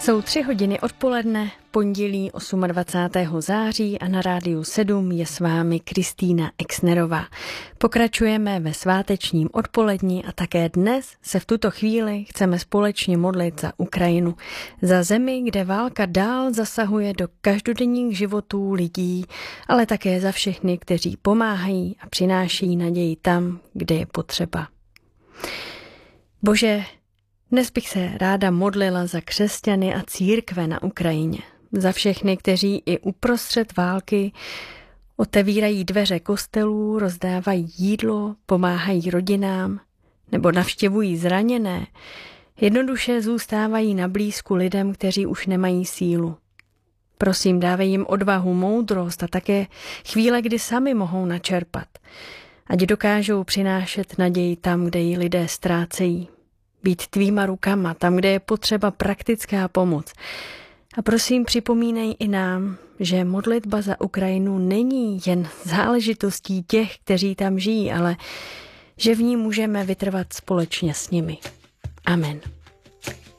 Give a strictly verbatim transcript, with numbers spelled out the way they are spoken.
Jsou tři hodiny odpoledne, pondělí dvacátého osmého září a na Rádiu sedm je s vámi Kristýna Exnerová. Pokračujeme ve svátečním odpolední a také dnes se v tuto chvíli chceme společně modlit za Ukrajinu. Za zemi, kde válka dál zasahuje do každodenních životů lidí, ale také za všechny, kteří pomáhají a přináší naději tam, kde je potřeba. Bože, dnes bych se ráda modlila za křesťany a církve na Ukrajině. Za všechny, kteří i uprostřed války otevírají dveře kostelů, rozdávají jídlo, pomáhají rodinám nebo navštěvují zraněné. Jednoduše zůstávají na blízku lidem, kteří už nemají sílu. Prosím, dávej jim odvahu, moudrost a také chvíle, kdy sami mohou načerpat. Ať dokážou přinášet naději tam, kde ji lidé ztrácejí. Být tvýma rukama, tam, kde je potřeba praktická pomoc. A prosím, připomínej i nám, že modlitba za Ukrajinu není jen záležitostí těch, kteří tam žijí, ale že v ní můžeme vytrvat společně s nimi. Amen.